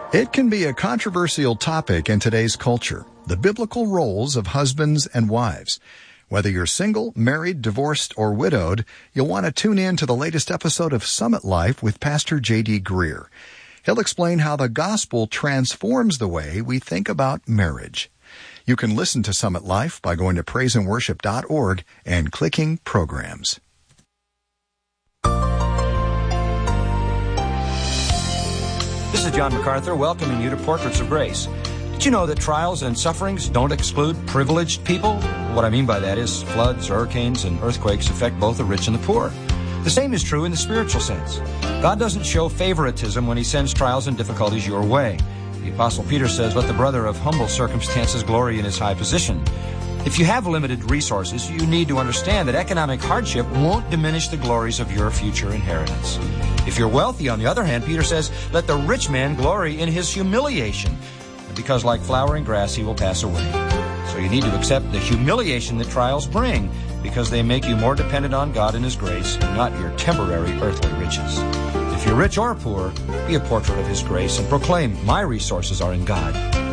It can be a controversial topic in today's culture, the biblical roles of husbands and wives. Whether you're single, married, divorced, or widowed, you'll want to tune in to the latest episode of Summit Life with Pastor J.D. Greer. He'll explain how the gospel transforms the way we think about marriage. You can listen to Summit Life by going to praiseandworship.org and clicking Programs. This is John MacArthur welcoming you to Portraits of Grace. Did you know that trials and sufferings don't exclude privileged people? What I mean by that is floods, hurricanes, and earthquakes affect both the rich and the poor. The same is true in the spiritual sense. God doesn't show favoritism when He sends trials and difficulties your way. The Apostle Peter says, "Let the brother of humble circumstances glory in his high position." If you have limited resources, you need to understand that economic hardship won't diminish the glories of your future inheritance. If you're wealthy, on the other hand, Peter says, "Let the rich man glory in his humiliation, because like flowering grass he will pass away." So you need to accept the humiliation that trials bring, because they make you more dependent on God and His grace, and not your temporary earthly riches. If you're rich or poor, be a portrait of His grace and proclaim, "My resources are in God."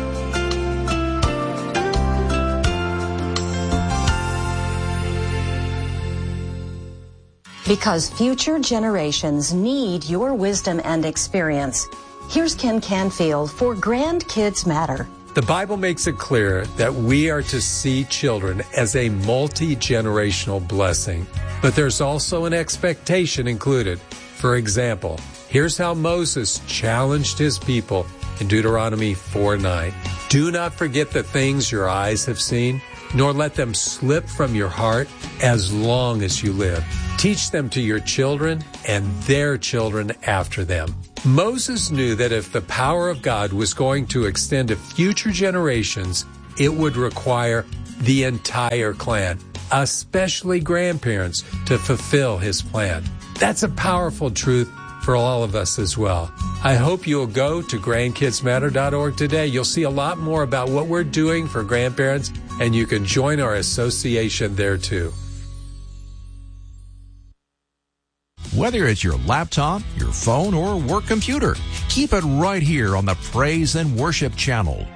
Because future generations need your wisdom and experience. Here's Ken Canfield for Grandkids Matter. The Bible makes it clear that we are to see children as a multi-generational blessing. But there's also an expectation included. For example, here's how Moses challenged his people in Deuteronomy 4:9. "Do not forget the things your eyes have seen, nor let them slip from your heart as long as you live. Teach them to your children and their children after them." Moses knew that if the power of God was going to extend to future generations, it would require the entire clan, especially grandparents, to fulfill His plan. That's a powerful truth for all of us as well. I hope you'll go to grandkidsmatter.org today. You'll see a lot more about what we're doing for grandparents, and you can join our association there too. Whether it's your laptop, your phone, or work computer, keep it right here on the Praise and Worship channel.